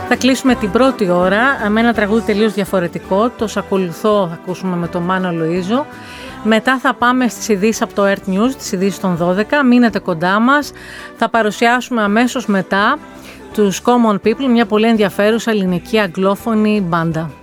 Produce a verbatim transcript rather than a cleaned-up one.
Θα κλείσουμε την πρώτη ώρα με ένα τραγούδι τελείως διαφορετικό. Το «Ακολουθώ» θα ακούσουμε με τον Μάνο Λοΐζο. Μετά θα πάμε στις ειδήσεις από το Earth News, τις ειδήσεις των δώδεκα. Μείνετε κοντά μας. Θα παρουσιάσουμε αμέσως μετά τους Common People, μια πολύ ενδιαφέρουσα ελληνική αγγλόφωνη μπάντα.